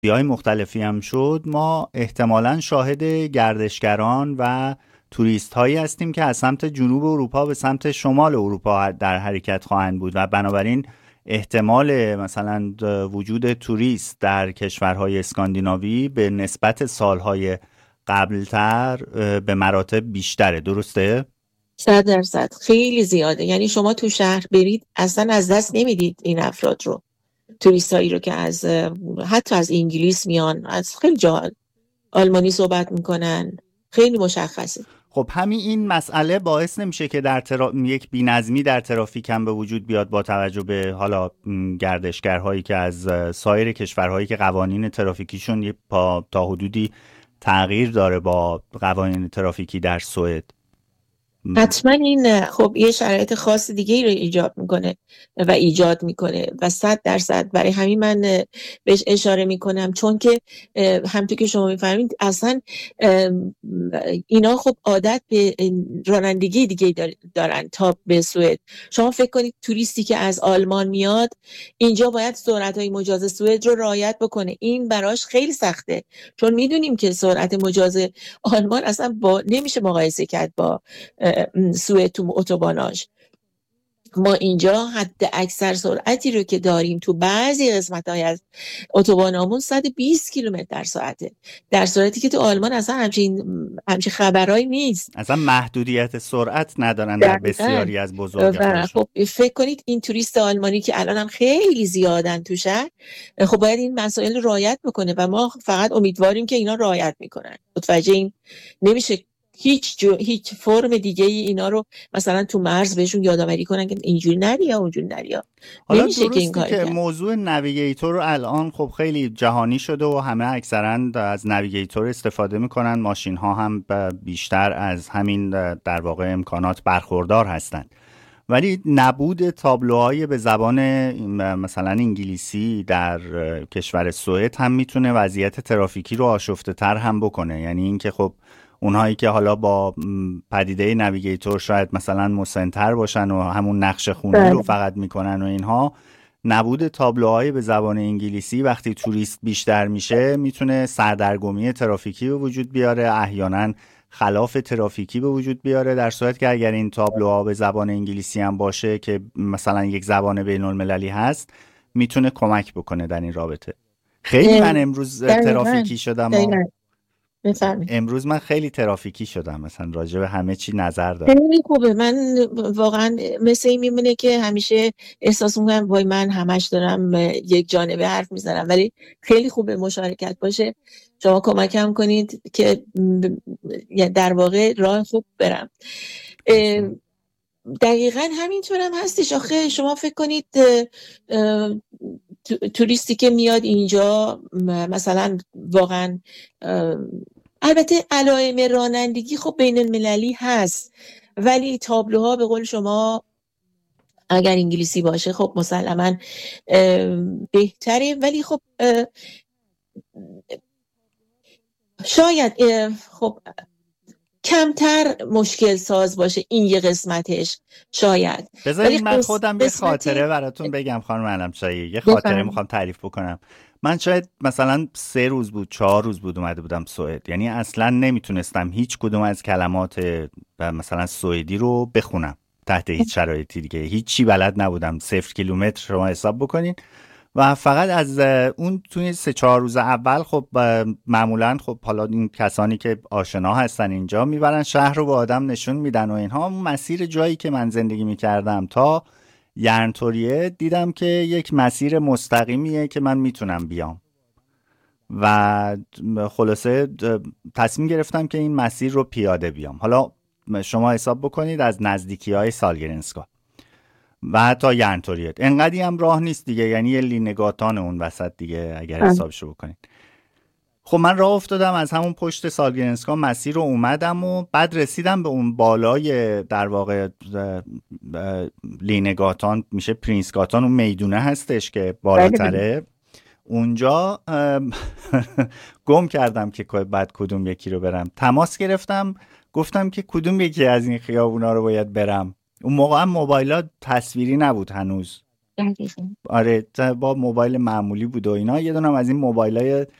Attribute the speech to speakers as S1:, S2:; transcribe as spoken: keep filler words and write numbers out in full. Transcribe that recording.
S1: های مختلفی هم شد، ما احتمالاً شاهد گردشگران و توریست هایی هستیم که از سمت جنوب اروپا به سمت شمال اروپا در حرکت خواهند بود و بنابراین احتمال مثلا وجود توریست در کشورهای اسکاندیناوی به نسبت سالهای قبلتر به مراتب بیشتره. درسته؟
S2: صد درصد خیلی زیاده. یعنی شما تو شهر برید اصلا از دست نمیدید این افراد رو، توریستایی رو که از حتی از انگلیس میان، از خیلی جا آلمانی صحبت میکنن، خیلی مشخصه.
S1: خب همین این مسئله باعث نمیشه که در ترا... یک بی‌نظمی در ترافیک هم به وجود بیاد با توجه به حالا گردشگرهایی که از سایر کشورهایی که قوانین ترافیکیشون یه پا... تا حدودی تغییر داره با قوانین ترافیکی در سوئد؟
S2: حتما این خب یه شرایط خاص دیگه ای رو ایجاد میکنه و ایجاد میکنه و صد درصد برای همین من بهش اشاره میکنم، چون که همونطور که شما میفهمید اصلا اینا خب عادت به رانندگی دیگه دارن تا به سوئد. شما فکر کنید توریستی که از آلمان میاد اینجا باید سرعت‌های مجاز سوئد رو رعایت بکنه. این براش خیلی سخته، چون میدونیم که سرعت مجاز آلمان اصلا با نمیشه مقایسه کرد با سوئد تو اتوباناش. ما اینجا حد اکثر سرعتی رو که داریم تو بعضی قسمت‌های از اتوبانامون صد و بیست کیلومتر در ساعته، در صورتی که تو آلمان اصلا همچین همچین خبرایی نیست،
S1: اصلا محدودیت سرعت ندارن در بسیاری از بزرگ‌ها.
S2: خب فکر کنید این توریست آلمانی که الان هم خیلی زیادن تو شهر، خب باید این مسائل رو رعایت بکنه و ما فقط امیدواریم که اینا رعایت میکنن. متوجه این نمیشه هیچ جو، هیچ فرم دیگه ای اینا رو مثلا تو مرز بهشون یادآوری کنن که اینجوری نری یا اونجوری نری.
S1: حالا درسته که, این که موضوع نویگیتور الان خب خیلی جهانی شده و همه اکثرا از نویگیتور استفاده میکنن، ماشین ها هم بیشتر از همین در واقع امکانات برخوردار هستند، ولی نبود تابلوهای به زبان مثلا انگلیسی در کشور سوئد هم میتونه وضعیت ترافیکی رو آشفته تر هم بکنه. یعنی اینکه خب اونهایی که حالا با پدیده نویگیتور شاید مثلا مسن‌تر باشن و همون نقش خونی رو فقط میکنن و اینها، نبود تابلوهای به زبان انگلیسی وقتی توریست بیشتر میشه میتونه سردرگمی ترافیکی به وجود بیاره، احیانا خلاف ترافیکی به وجود بیاره، در صورت که اگر این تابلوها به زبان انگلیسی هم باشه که مثلا یک زبان بین المللی هست میتونه کمک بکنه در این رابطه. خیلی من امروز ترافیکی شدم
S2: بفرمایید.
S1: امروز من خیلی ترافیکی شدم، مثلا راجع به همه چی نظر دارم.
S2: خیلی خوبه. من واقعا مثل این میمونه که همیشه احساس میکنم وای من همش دارم یک جانبه حرف میزنم، ولی خیلی خوبه مشارکت باشه، شما کمکم کنید که در واقع راه خوب برم. دقیقاً همینطور هم هستش. آخه شما فکر کنید توریستی که میاد اینجا مثلا واقعا، البته علائم رانندگی خب بین المللی هست، ولی تابلوها به قول شما اگر انگلیسی باشه خب مسلماً بهتره، ولی خب شاید خب کمتر مشکل ساز باشه این یه قسمتش شاید.
S1: بذارید من خودم یه خاطره براتون بگم خانم علمچایی، یه خاطره میخوام تعریف بکنم. من شاید مثلا سه روز بود چهار روز بود اومده بودم سوئد، یعنی اصلا نمیتونستم هیچ کدوم از کلمات مثلا سوئدی رو بخونم تحت هیچ شرایطی دیگه، هیچ چی بلد نبودم، صفر کیلومتر شما حساب بکنین و فقط از اون توی سه چهار روز اول خب معمولا خب حالا این کسانی که آشنا هستن اینجا میبرن شهر رو به آدم نشون میدن و اینها. مسیر جایی که من زندگی میکردم تا یرنتوریه دیدم که یک مسیر مستقیمیه که من میتونم بیام و خلاصه تصمیم گرفتم که این مسیر رو پیاده بیام. حالا شما حساب بکنید از نزدیکی های سالگرنسکا و حتی یرنتوریت انقدی هم راه نیست دیگه، یعنی یه لینگاتان اون وسط دیگه اگر حسابشو بکنید. خب من راه افتادم از همون پشت سالگرنسکا مسیر رو اومدم و بعد رسیدم به اون بالای در واقع لینگاتان، میشه پرینسگاتان، اون میدونه هستش که بالاتره، اونجا گم کردم که بعد کدوم یکی رو برم. تماس گرفتم گفتم که کدوم یکی از این خیابونا رو باید برم. اون موقع هم موبایلات تصویری نبود هنوز. آره با موبایل معمولی بود و اینا. یه دونم از این موبایلای